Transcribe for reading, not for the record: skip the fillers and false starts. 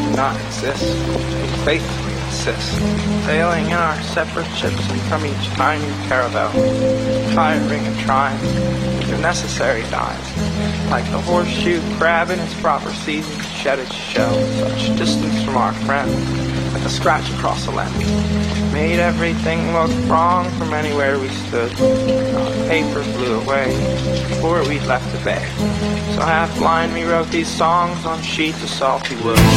do not exist. We faithfully insist, sailing in our separate ships and from each tiny caravel, tiring and trying, if necessary dies, like the horseshoe crab in its proper season to shed its shell, such distance from our friend, like a scratch across a lens, made everything look wrong from anywhere we stood. Our paper flew away before we'd left the bay, so half blind we wrote these songs on sheets of salty wood.